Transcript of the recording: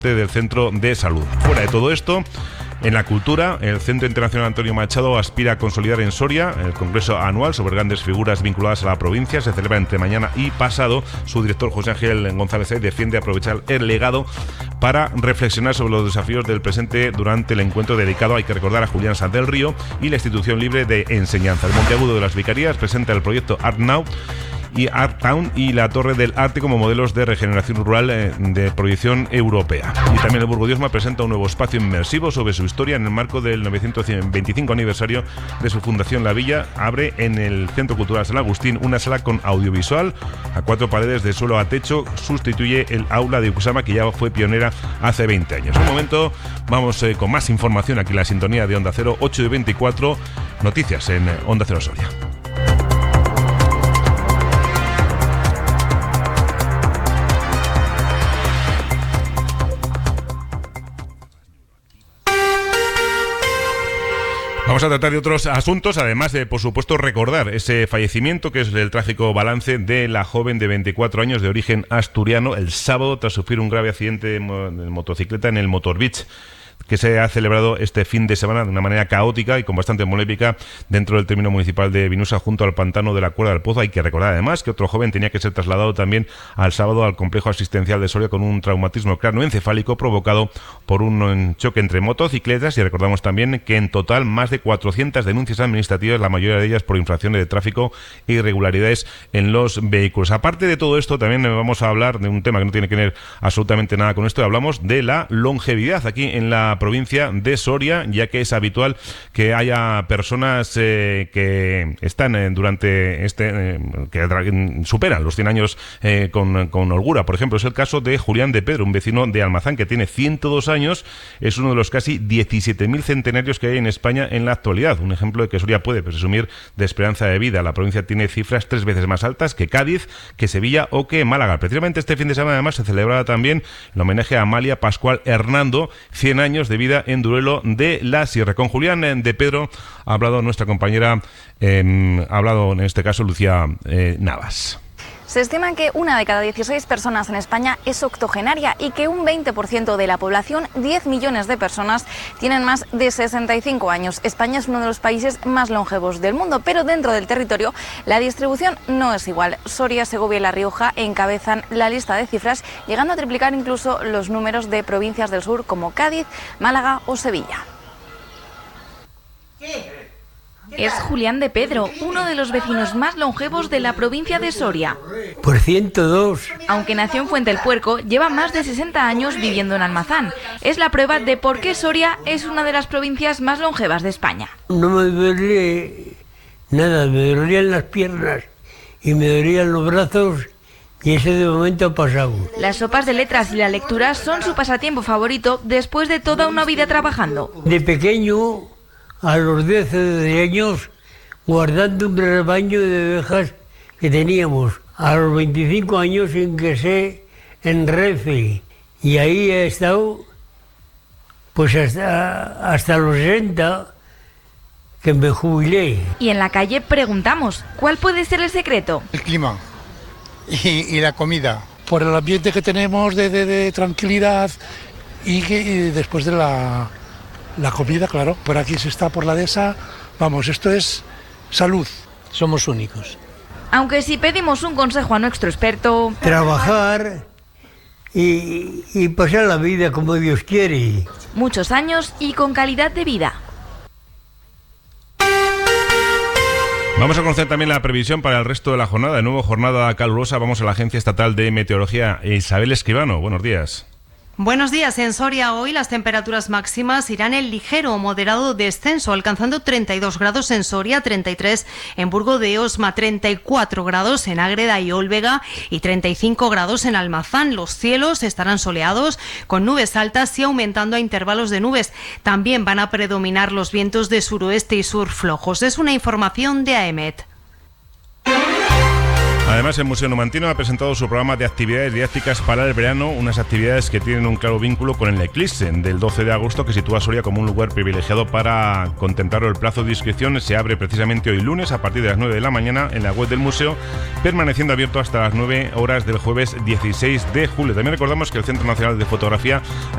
del Centro de Salud. Fuera de todo esto, en la cultura, el Centro Internacional Antonio Machado aspira a consolidar en Soria el congreso anual sobre grandes figuras vinculadas a la provincia. Se celebra entre mañana y pasado. Su director, José Ángel González, defiende aprovechar el legado para reflexionar sobre los desafíos del presente durante el encuentro dedicado, hay que recordar, a Julián Sanz del Río y la institución libre de enseñanza. El Monteagudo de las Vicarías presenta el proyecto Art Now y Art Town y la Torre del Arte como modelos de regeneración rural de proyección europea. Y también el Burgodiosma presenta un nuevo espacio inmersivo sobre su historia en el marco del 925 aniversario de su fundación. La Villa abre en el Centro Cultural San Agustín una sala con audiovisual a 4 paredes de suelo a techo. Sustituye el aula de Usama, que ya fue pionera hace 20 años. Un momento, vamos con más información aquí en la sintonía de Onda Cero, 8:24, noticias en Onda Cero Soria. Vamos a tratar de otros asuntos, además de, por supuesto, recordar ese fallecimiento que es el trágico balance de la joven de 24 años de origen asturiano el sábado tras sufrir un grave accidente de motocicleta en el Motor Beach, que se ha celebrado este fin de semana de una manera caótica y con bastante polémica dentro del término municipal de Vinusa, junto al pantano de la Cuerda del Pozo. Hay que recordar además que otro joven tenía que ser trasladado también al sábado al complejo asistencial de Soria con un traumatismo cráneoencefálico provocado por un choque entre motocicletas, y recordamos también que en total más de 400 denuncias administrativas, la mayoría de ellas por infracciones de tráfico e irregularidades en los vehículos. Aparte de todo esto, también vamos a hablar de un tema que no tiene que ver absolutamente nada con esto. Hablamos de la longevidad aquí en la provincia de Soria, ya que es habitual que haya personas que están durante que superan los 100 años con holgura. Por ejemplo, es el caso de Julián de Pedro, un vecino de Almazán que tiene 102 años, es uno de los casi 17.000 centenarios que hay en España en la actualidad. Un ejemplo de que Soria puede presumir de esperanza de vida. La provincia tiene cifras 3 veces más altas que Cádiz, que Sevilla o que Málaga. Precisamente este fin de semana además se celebraba también el homenaje a Amalia Pascual Hernando, 100 años de vida en Duelo de la Sierra. Con Julián de Pedro ha hablado nuestra compañera, ha hablado en este caso Lucía Navas. Se estima que 1 de cada 16 personas en España es octogenaria y que un 20% de la población, 10 millones de personas, tienen más de 65 años. España es uno de los países más longevos del mundo, pero dentro del territorio la distribución no es igual. Soria, Segovia y La Rioja encabezan la lista de cifras, llegando a triplicar incluso los números de provincias del sur como Cádiz, Málaga o Sevilla. Es Julián de Pedro, uno de los vecinos más longevos de la provincia de Soria. Por 102. Aunque nació en Fuente el Puerco, lleva más de 60 años viviendo en Almazán. Es la prueba de por qué Soria es una de las provincias más longevas de España. No me duele nada, me dolían las piernas y me dolían los brazos, y ese de momento ha pasado. Las sopas de letras y la lectura son su pasatiempo favorito después de toda una vida trabajando. De pequeño, a los 10 años, guardando un rebaño de ovejas que teníamos. A los 25 años ingresé en Renfe y ahí he estado pues hasta los 60, que me jubilé. Y en la calle preguntamos, ¿cuál puede ser el secreto? El clima y la comida. Por el ambiente que tenemos de tranquilidad y después de la comida, claro. Por aquí se está por la dehesa. Vamos, esto es salud. Somos únicos. Aunque si pedimos un consejo a nuestro experto... Trabajar y pasar la vida como Dios quiere. Muchos años y con calidad de vida. Vamos a conocer también la previsión para el resto de la jornada. De nuevo, jornada calurosa. Vamos a la Agencia Estatal de Meteorología. Isabel Escribano, buenos días. Buenos días. En Soria hoy las temperaturas máximas irán en ligero o moderado descenso, alcanzando 32 grados en Soria, 33 en Burgo de Osma, 34 grados en Ágreda y Olvega y 35 grados en Almazán. Los cielos estarán soleados con nubes altas y aumentando a intervalos de nubes. También van a predominar los vientos de suroeste y sur flojos. Es una información de AEMET. Además, el Museo Numantino ha presentado su programa de actividades didácticas para el verano, unas actividades que tienen un claro vínculo con el eclipse del 12 de agosto, que sitúa a Soria como un lugar privilegiado para contemplarlo. El plazo de inscripción se abre precisamente hoy lunes a partir de las 9 de la mañana en la web del museo, permaneciendo abierto hasta las 9 horas del jueves 16 de julio. También recordamos que el Centro Nacional de Fotografía